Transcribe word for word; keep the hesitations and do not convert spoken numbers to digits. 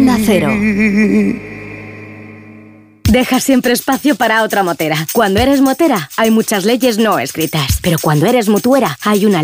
Onda Cero. Deja siempre espacio para otra motera. Cuando eres motera, hay muchas leyes no escritas. Pero cuando eres mutuera, hay una